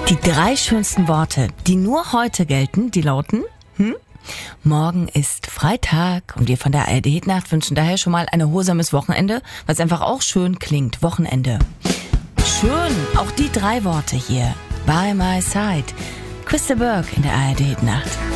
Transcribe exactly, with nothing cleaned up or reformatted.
Die drei schönsten Worte, die nur heute gelten, die lauten, hm? Morgen ist Freitag und wir von der A R D Hitnacht wünschen daher schon mal ein erholsames Wochenende, was einfach auch schön klingt, Wochenende. Schön, auch die drei Worte hier. By my side. Chris de Burgh in der A R D Hitnacht.